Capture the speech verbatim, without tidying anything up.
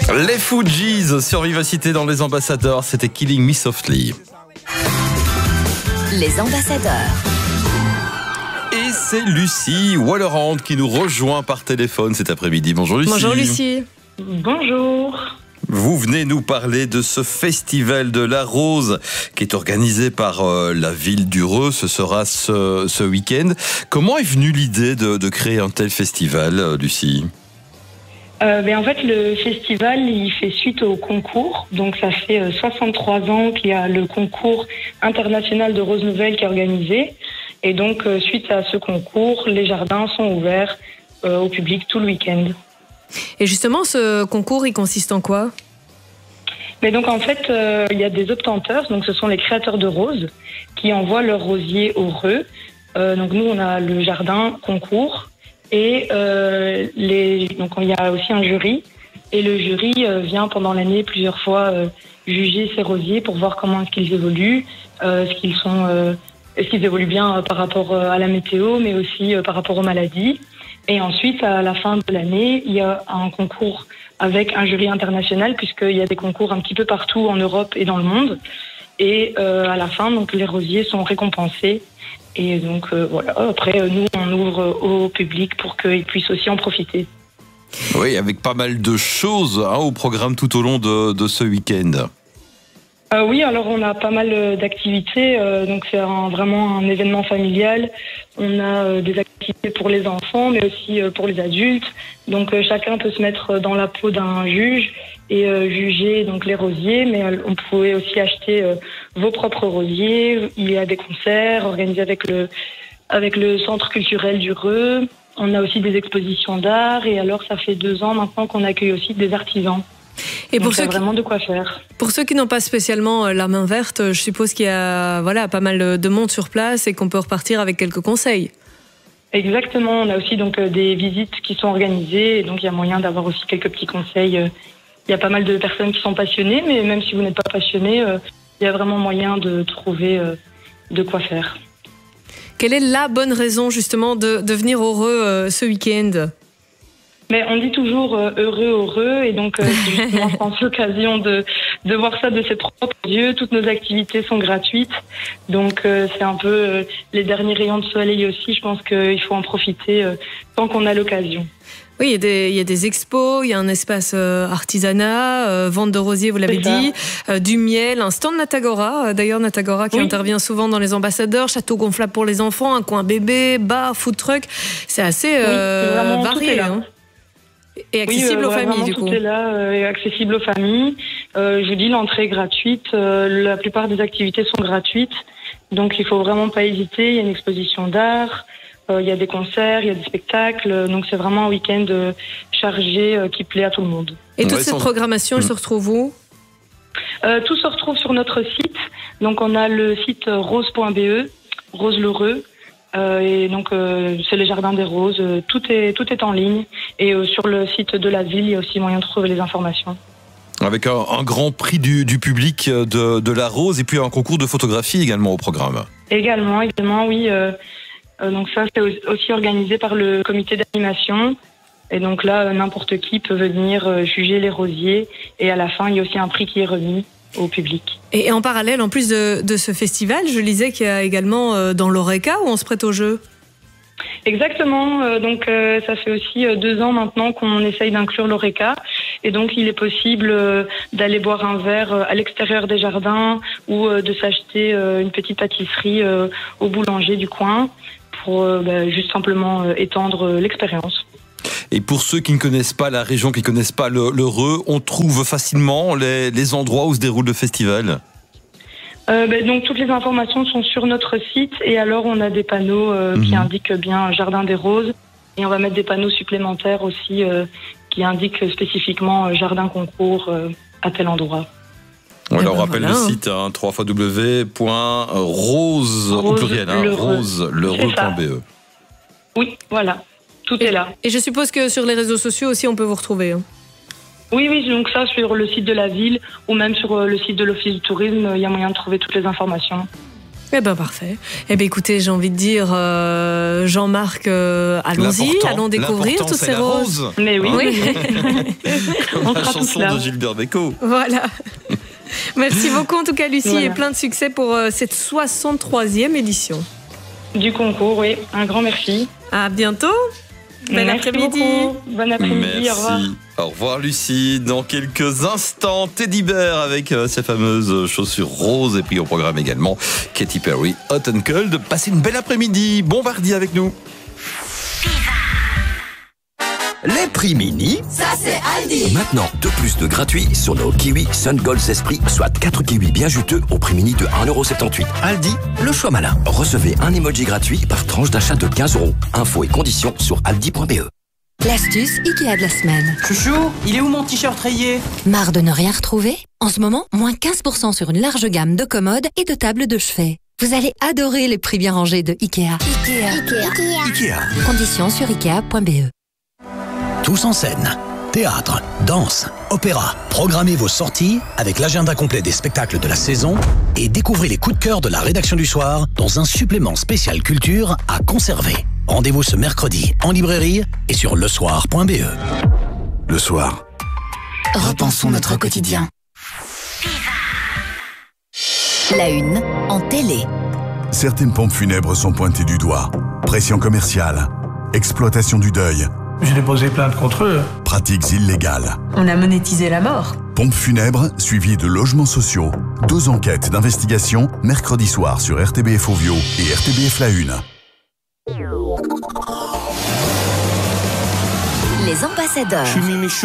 Les Fugees sur Vivacité dans Les Ambassadeurs, c'était Killing Me Softly. Les Ambassadeurs. Et c'est Lucie Wallerand qui nous rejoint par téléphone cet après-midi. Bonjour Lucie. Bonjour Lucie. Bonjour. Vous venez nous parler de ce festival de la Rose qui est organisé par euh, la ville d'Ureux. Ce sera ce, ce week-end. Comment est venue l'idée de, de créer un tel festival, euh, Lucie ? Euh, ben en fait, le festival, il fait suite au concours. Donc, ça fait euh, soixante-trois ans qu'il y a le concours international de roses nouvelles qui est organisé. Et donc, euh, suite à ce concours, les jardins sont ouverts euh, au public tout le week-end. Et justement, ce concours, il consiste en quoi ? Mais donc, en fait, euh, il y a des obtenteurs. Donc, ce sont les créateurs de roses qui envoient leurs rosiers heureux. Euh, donc, nous, on a le jardin concours. Et euh, les, donc il y a aussi un jury, et le jury euh, vient pendant l'année plusieurs fois euh, juger ces rosiers pour voir comment est-ce qu'ils évoluent, euh, est-ce qu'ils sont, euh, est-ce qu'ils évoluent bien euh, par rapport euh, à la météo, mais aussi euh, par rapport aux maladies. Et ensuite, à la fin de l'année, il y a un concours avec un jury international, puisqu'il y a des concours un petit peu partout en Europe et dans le monde. Et euh, à la fin, donc les rosiers sont récompensés. Et donc euh, voilà, après nous on ouvre au public pour qu'ils puissent aussi en profiter. Oui, avec pas mal de choses hein, au programme tout au long de, de ce week-end. Euh, oui, alors on a pas mal d'activités, euh, donc c'est un, vraiment un événement familial. On a euh, des activités pour les enfants, mais aussi euh, pour les adultes. Donc euh, chacun peut se mettre dans la peau d'un juge et euh, juger donc les rosiers, mais euh, on pouvait aussi acheter euh, vos propres rosiers. Il y a des concerts organisés avec le avec le centre culturel d'Ureux. On a aussi des expositions d'art, et alors ça fait deux ans maintenant qu'on accueille aussi des artisans. Et pour Donc, il y a ceux vraiment qui, de quoi faire. Pour ceux qui n'ont pas spécialement la main verte, je suppose qu'il y a voilà, pas mal de monde sur place et qu'on peut repartir avec quelques conseils. Exactement, on a aussi donc des visites qui sont organisées, et donc il y a moyen d'avoir aussi quelques petits conseils. Il y a pas mal de personnes qui sont passionnées, mais même si vous n'êtes pas passionné, il y a vraiment moyen de trouver de quoi faire. Quelle est la bonne raison justement de, de venir heureux ce week-end ? Mais on dit toujours euh, heureux, heureux, et donc euh, c'est justement, je pense, l'occasion de, de voir ça de ses propres yeux. Toutes nos activités sont gratuites, donc euh, c'est un peu euh, les derniers rayons de soleil aussi. Je pense qu'il faut en profiter euh, tant qu'on a l'occasion. Oui, il y a des, il y a des expos, il y a un espace euh, artisanat, euh, vente de rosiers, vous l'avez dit, euh, du miel, un stand Natagora, euh, d'ailleurs Natagora qui oui. intervient souvent dans les ambassadeurs, château gonflable pour les enfants, un coin bébé, bar, food truck, c'est assez euh, oui, varié. Hein. Et accessible oui, euh, aux familles, du coup. Tout est là, euh, accessible aux familles. Euh, je vous dis, l'entrée est gratuite. Euh, la plupart des activités sont gratuites. Donc, il faut vraiment pas hésiter. Il y a une exposition d'art, euh, il y a des concerts, il y a des spectacles. Donc, c'est vraiment un week-end euh, chargé euh, qui plaît à tout le monde. Et toute ouais, cette sans... programmation, elle mmh. se retrouve où ? euh, Tout se retrouve sur notre site. Donc, on a le site rose point b e, Rose l'Heureux. Euh, et donc euh, c'est les jardins des roses, euh, tout est tout est en ligne, et euh, sur le site de la ville il y a aussi moyen de trouver les informations. Avec un, un grand prix du, du public de, de la rose, et puis un concours de photographie également au programme. Également, également oui. Euh, euh, donc ça c'est aussi organisé par le comité d'animation, et donc là n'importe qui peut venir euh, juger les rosiers, et à la fin il y a aussi un prix qui est remis au public. Et en parallèle, en plus de, de ce festival, je lisais qu'il y a également euh, dans l'Oreca où on se prête au jeu. Exactement, euh, donc euh, ça fait aussi euh, deux ans maintenant qu'on essaye d'inclure l'Oreca, et donc il est possible euh, d'aller boire un verre euh, à l'extérieur des jardins, ou euh, de s'acheter euh, une petite pâtisserie euh, au boulanger du coin pour euh, bah, juste simplement euh, étendre euh, l'expérience. Et pour ceux qui ne connaissent pas la région, qui ne connaissent pas l'Heureux, on trouve facilement les, les endroits où se déroule le festival ? euh, ben, Donc toutes les informations sont sur notre site, et alors on a des panneaux euh, mmh. qui indiquent bien Jardin des Roses, et on va mettre des panneaux supplémentaires aussi euh, qui indiquent spécifiquement Jardin Concours euh, à tel endroit. On leur rappelle voilà. le site hein, w w w point rose au pluriel hein, rose l'heureux point b e. Oui, voilà. Tout et, est là. Et je suppose que sur les réseaux sociaux aussi, on peut vous retrouver. Hein. Oui, oui, donc ça, sur le site de la ville ou même sur le site de l'Office du tourisme, il y a moyen de trouver toutes les informations. Eh ben parfait. Eh ben écoutez, j'ai envie de dire, euh, Jean-Marc, euh, allons-y, L'important- allons découvrir l'important, toutes c'est ces la roses. rose. Mais oui, Oui. Comme On la sera tous chanson là. de Gilbert Bécaud. Voilà. Merci beaucoup en tout cas Lucie Voilà. et plein de succès pour euh, cette soixante-troisième édition. du concours, oui. Un grand merci. À bientôt. Bon Merci après-midi. beaucoup. Bon après-midi, au revoir. Merci. Au revoir Lucie. Dans quelques instants, Teddy Bear avec euh, ses fameuses chaussures roses. Et puis au programme également, Katy Perry, Hot and Cold. Passez une belle après-midi. Bon mardi avec nous. Les prix mini. Ça c'est Aldi. Maintenant, deux plus de gratuits sur nos kiwis Sun Gold Esprit, soit quatre kiwis bien juteux au prix mini de un euro soixante-dix-huit. Aldi, le choix malin. Recevez un emoji gratuit par tranche d'achat de quinze euros. Infos et conditions sur aldi point b e. L'astuce Ikea de la semaine. Chouchou, il est où mon t-shirt rayé? Marre de ne rien retrouver? En ce moment, moins quinze pour cent sur une large gamme de commodes et de tables de chevet. Vous allez adorer les prix bien rangés de Ikea. Ikea. Ikea. Conditions sur ikea point b e. Tous en scène. Théâtre, danse, opéra. Programmez vos sorties avec l'agenda complet des spectacles de la saison et découvrez les coups de cœur de la rédaction du soir dans un supplément spécial culture à conserver. Rendez-vous ce mercredi en librairie et sur le soir point b e. Le Soir. Repensons notre quotidien. La une en télé. Certaines pompes funèbres sont pointées du doigt. Pression commerciale, exploitation du deuil, Je déposé plainte contre eux. pratiques illégales. On a monétisé la mort. Pompes funèbres suivies de logements sociaux. Deux enquêtes d'investigation mercredi soir sur R T B F Ovio et R T B F La Une. Les ambassadeurs.